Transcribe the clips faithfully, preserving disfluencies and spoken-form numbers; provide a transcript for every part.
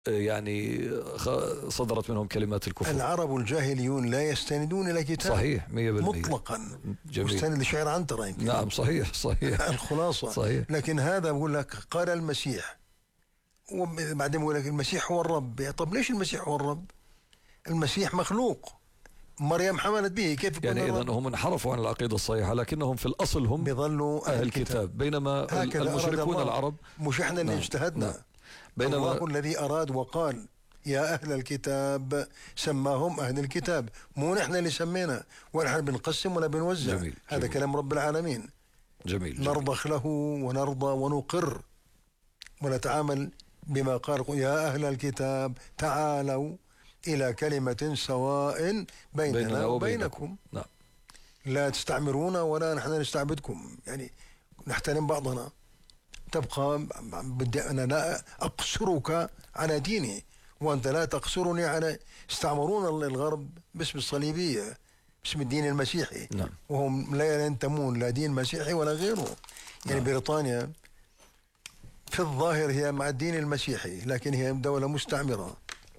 يعني صدرت منهم كلمات الكفر. العرب الجاهليون لا يستندون إلى كتاب صحيح مية بالمية مطلقا. جميل. مستند لشعر عنترة يمكن. نعم صحيح صحيح الخلاصة صحيح. لكن هذا بقول لك قال المسيح، وبعدين بقول لك المسيح هو الرب. طب ليش المسيح هو الرب؟ المسيح مخلوق، مريم حملت به، كيف يكون يعني الرب؟ إذن هم انحرفوا عن العقيدة الصحيحة، لكنهم في الأصل هم بيظلوا أهل الكتاب، بينما المشركون العرب مش احنا اللي اجتهدنا. نعم. بينما الله الذي أراد وقال يا أهل الكتاب، سماهم أهل الكتاب، مو نحن اللي سمينا، ونحن بنقسم ولا بنوزع. جميل. هذا جميل. كلام رب العالمين. جميل. نرضخ له ونرضى ونقر ونتعامل بما قال يا أهل الكتاب تعالوا إلى كلمة سواء بيننا, بيننا وبينكم. نعم. لا تستعمرونا ولا نحن نستعبدكم، يعني نحترم بعضنا. تبقى بدي أنا لا أقصرك على ديني وأنت لا تقصرني على. استعمرونا الغرب باسم الصليبية، باسم الدين المسيحي. نعم. وهم لا ينتمون لا دين مسيحي ولا غيره. يعني نعم. بريطانيا في الظاهر هي مع الدين المسيحي، لكن هي دولة مستعمرة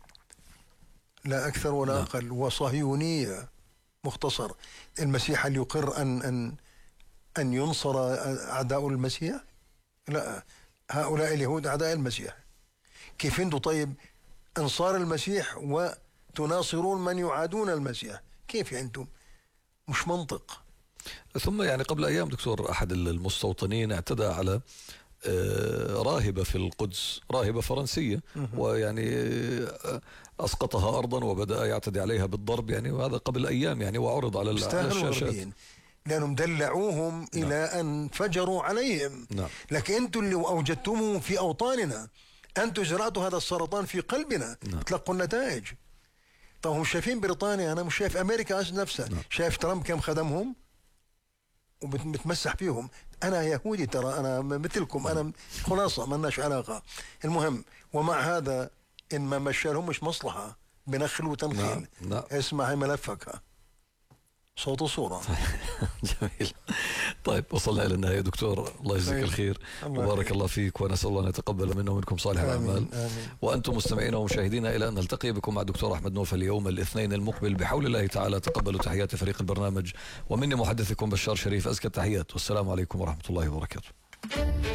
لا أكثر ولا نعم. أقل، وصهيونية. مختصر، المسيح اللي يقر أن أن أن ينصر أعداء المسيح؟ لا، هؤلاء اليهود أعداء المسيح. كيف أنتم طيب أنصار المسيح وتناصرون من يعادون المسيح؟ كيف أنتم؟ مش منطق. ثم يعني قبل أيام دكتور أحد المستوطنين اعتدى على راهبة في القدس، راهبة فرنسية، ويعني أسقطها أرضا وبدأ يعتدي عليها بالضرب، يعني وهذا قبل أيام يعني، وعرض على الشاشات. لأنهم دلعوهم نعم. إلى أن فجروا عليهم. نعم. لكن أنتم اللي أوجدتموه في أوطاننا، أنتم زرعتوا هذا السرطان في قلبنا. نعم. تلقوا النتائج. طب هم شايفين بريطانيا، أنا مش شايف أمريكا نفسها. نعم. شايف ترامب كم خدمهم وبتمسح فيهم. أنا يهودي ترى، أنا مثلكم، أنا خلاصة ما لناش علاقة. المهم، ومع هذا إن ما مشالهم مش مصلحة بنخل وتنخيل. نعم. نعم. اسمع هاي ملفك، صوت وصورة. جميل. طيب وصلنا إلى النهاية دكتور، الله يجزيك الخير وبارك الله فيك، ونسأل الله أن يتقبل منا ومنكم صالح الأعمال. وأنتم مستمعين ومشاهدينا إلى أن نلتقي بكم مع دكتور أحمد نوف اليوم الاثنين المقبل بحول الله تعالى. تقبلوا تحيات فريق البرنامج، ومني محدثكم بشار شريف أزكى التحيات، والسلام عليكم ورحمة الله وبركاته.